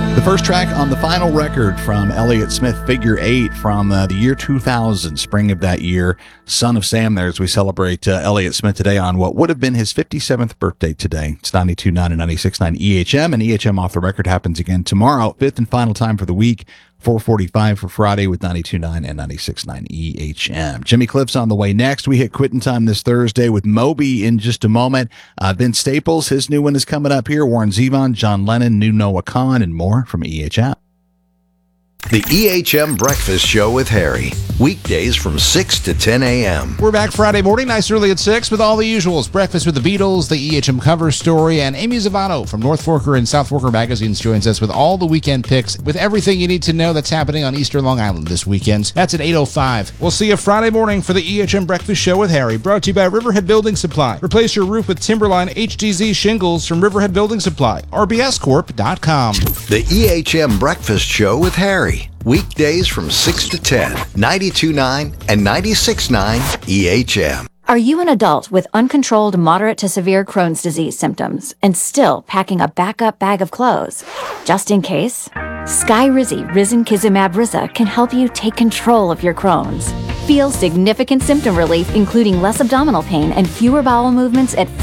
The first track on the final record from Elliott Smith, Figure 8, from the year 2000, spring of that year. Son of Sam there, as we celebrate Elliott Smith today on what would have been his 57th birthday today. It's 92.9 and 96.9 EHM, and EHM Off the Record happens again tomorrow, fifth and final time for the week. 4:45 for Friday with 92.9 and 96.9 EHM. Jimmy Cliff's on the way next. We hit quitting time this Thursday with Moby in just a moment. Vince Staples, his new one is coming up here. Warren Zevon, John Lennon, new Noah Kahan, and more from EHM. The EHM Breakfast Show with Harry. Weekdays from 6 to 10 a.m. We're back Friday morning, nice early at 6 with all the usuals. Breakfast with the Beatles, the EHM cover story, and Amy Zavano from North Forker and South Forker magazines joins us with all the weekend picks, with everything you need to know that's happening on Eastern Long Island this weekend. That's at 8:05. We'll see you Friday morning for the EHM Breakfast Show with Harry, brought to you by Riverhead Building Supply. Replace your roof with Timberline HDZ shingles from Riverhead Building Supply. RBScorp.com. The EHM Breakfast Show with Harry. Weekdays from 6 to 10, 92.9 and 96.9 EHM. Are you an adult with uncontrolled moderate to severe Crohn's disease symptoms and still packing a backup bag of clothes? Just in case? Skyrizi Risankizumab Riza can help you take control of your Crohn's. Feel significant symptom relief, including less abdominal pain and fewer bowel movements at